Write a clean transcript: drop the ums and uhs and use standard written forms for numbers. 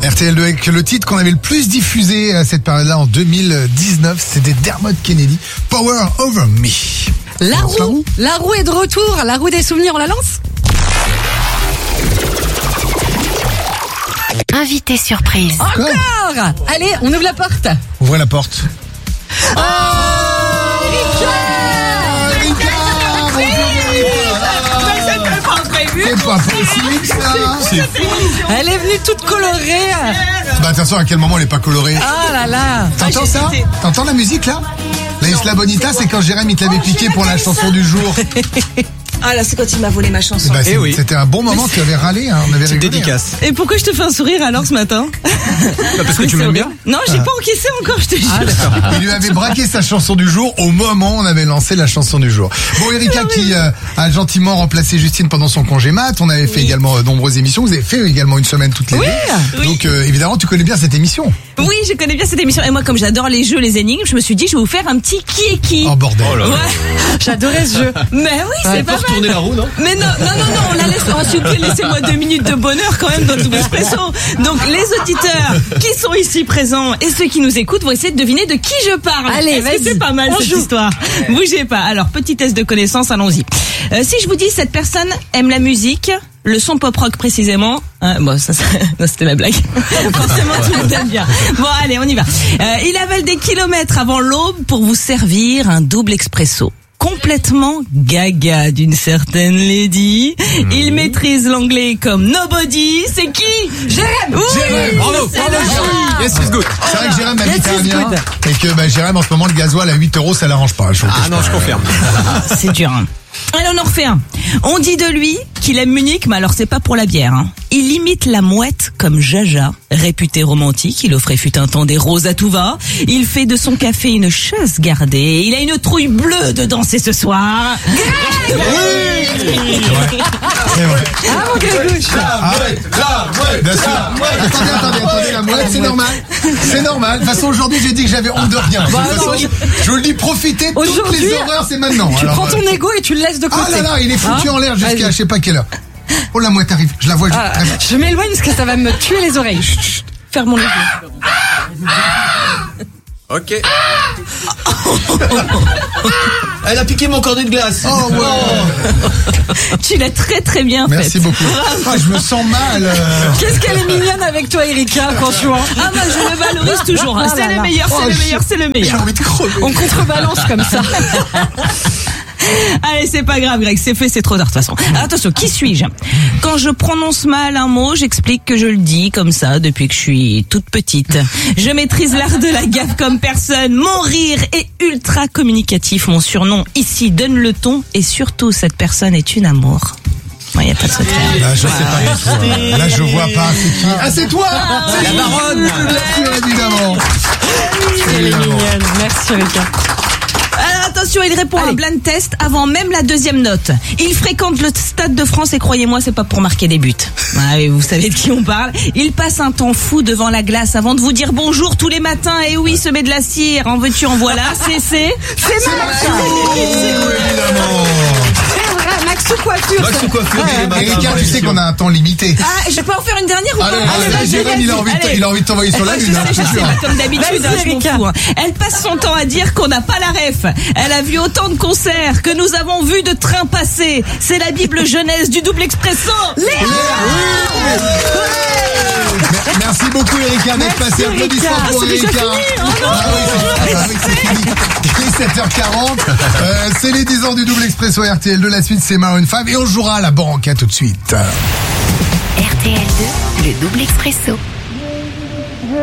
RTL2 avec le titre qu'on avait le plus diffusé à cette période-là en 2019, c'était Dermot Kennedy, Power Over Me. La roue est de retour, la roue des souvenirs, on la lance ? Invité surprise. Encore ! Allez, on ouvre la porte. Ouvrez la porte. Oh, C'est pas possible ça. elle est venue toute colorée. Bah attention, à quel moment elle est pas colorée? Ah là là. T'entends ça? T'entends la musique là? La Isla Bonita, c'est quand Jérém il te l'avait piqué pour la chanson du jour. Ah là, c'est quand il m'a volé ma chanson. Bah, oui. C'était un bon moment, tu avais râlé, hein, on avait rigolé. Dédicace. Et pourquoi je te fais un sourire alors ce matin ? Parce que tu m'aimes bien. Non, j'ai pas encaissé encore, je te jure. Il lui avait braqué sa chanson du jour au moment où on avait lancé la chanson du jour. Bon, Erika qui a gentiment remplacé Justine pendant son congé mat. On avait fait également de nombreuses émissions. Vous avez fait également une semaine toutes les deux. Donc évidemment, tu connais bien cette émission. Oui, je connais bien cette émission. Et moi, comme j'adore les jeux, les énigmes, je me suis dit, je vais vous faire un petit qui est qui. Oh bordel. Oh là là. Ouais. J'adorais ce jeu. Mais oui, c'est pas mal. Tourner la roue, non? Mais non, on la laisse. Oh, s'il vous plaît, laissez-moi 2 minutes de bonheur quand même dans le Double Expresso. Donc, les auditeurs qui sont ici présents et ceux qui nous écoutent vont essayer de deviner de qui je parle. Allez, Est-ce que vas-y. c'est pas mal cette histoire? Bougez pas. Alors, petit test de connaissance, allons-y. Si je vous dis cette personne aime la musique, le son pop-rock précisément, bon, ça, non, c'était la blague. Forcément, tu l'aimes bien. Bon, allez, on y va. Il avale des kilomètres avant l'aube pour vous servir un double expresso. Complètement gaga d'une certaine lady. Il maîtrise l'anglais comme nobody. C'est qui? Jérém. Oui, Jérém, bravo, c'est bravo, là. Jérém. Yes, it's good. C'est vrai que Jérém habite Yes, à it's Amiens good. et que Jérém en ce moment le gasoil à 8 €, ça l'arrange pas. Ah non, je confirme. C'est dur. Hein. Allez, on en refait un. On dit de lui qu'il aime Munich, mais alors c'est pas pour la bière. Hein. Il imite la mouette comme Jaja, réputé romantique. Il offrait fut un temps des roses à tout va. Il fait de son café une chasse gardée. Il a une trouille bleue de danser ce soir. C'est vrai. Ah, mon Grégoche. Bien sûr. Attendez, la mouette, c'est normal. C'est normal. De toute façon, aujourd'hui, j'ai dit que j'avais honte de rien. De toute façon, je vous le dis, profitez. Toutes Aujourd'hui, les horreurs, c'est maintenant. Tu Alors, prends ton ego et tu le laisses de côté. ah là là, il est foutu en l'air jusqu'à Vas-y. je sais pas quelle heure. Oh, la mouette arrive. Je la vois. Ah, je m'éloigne parce que ça va me tuer les oreilles. Chut, chut. Fermons les yeux. Ok. Elle a piqué mon cornet de glace. Oh, wow. Tu l'as très très bien fait. Merci beaucoup. Ah, je me sens mal. Qu'est-ce qu'elle est mignonne avec toi, Erika, franchement. Ah bah je le valorise toujours. Hein. Ah C'est là le là. meilleur, c'est le meilleur, c'est le J'ai meilleur. envie de crever. On contrebalance comme ça. Allez, c'est pas grave, Greg, c'est fait, c'est trop tard de toute façon. Alors, attention, qui suis-je? Quand je prononce mal un mot, j'explique que je le dis comme ça depuis que je suis toute petite. Je maîtrise l'art de la gaffe comme personne. Mon rire est ultra communicatif. Mon surnom ici donne le ton et surtout cette personne est une amour. Il n'y a pas de secret. Là, je sais pas du tout. Là, je vois pas. C'est qui? Ah, c'est toi! C'est La baronne. Bien sûr, évidemment. Elle est mignonne. Merci, Erika. Alors attention, il répond à un blind test avant même la deuxième note. Il fréquente le Stade de France et croyez-moi, c'est pas pour marquer des buts. Ah, et vous savez de qui on parle. Il passe un temps fou devant la glace avant de vous dire bonjour tous les matins. Et oui, se met de la cire. En veux-tu, en voilà. C'est Évidemment. C'est vrai, Maxou Coiffure. Maxou Coiffure, Ouais. il est matin Erika, dans tu sais l'émission. qu'on a un temps limité. Ah, je peux en faire une dernière ou pas? Allez, Jérém, il a envie de t'envoyer sur la Je lune. hein, sais, c'est sûr. comme d'habitude, Vas-y, hein, je m'en Erika. fous, hein. Elle passe son temps à dire qu'on n'a pas la ref. Elle a vu autant de concerts que nous avons vu de trains passer. C'est la Bible jeunesse du double expresso. Merci beaucoup, Erika, d'être passée. Applaudissements Erika. pour C'est déjà Erika. fini, C'est fini. Il est 7h40. C'est les 10 ans du double expresso RTL2. La suite, c'est Maroon 5. Et on jouera à la banque, tout de suite. RTL2, le double expresso.